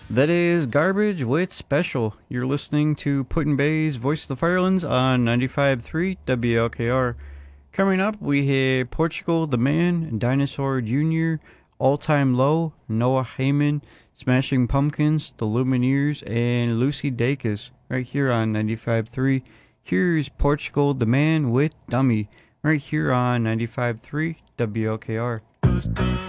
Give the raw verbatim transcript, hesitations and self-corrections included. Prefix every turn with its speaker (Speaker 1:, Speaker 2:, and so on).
Speaker 1: That is Garbage with Special. You're listening to Putin Bay's Voice of the Firelands on ninety-five point three W L K R. Coming up, we hear Portugal the Man, Dinosaur Junior, All Time Low, Noah Heyman, Smashing Pumpkins, The Lumineers, and Lucy Dacus right here on ninety-five point three. Here's Portugal the Man with Dummy right here on ninety-five point three W L K R.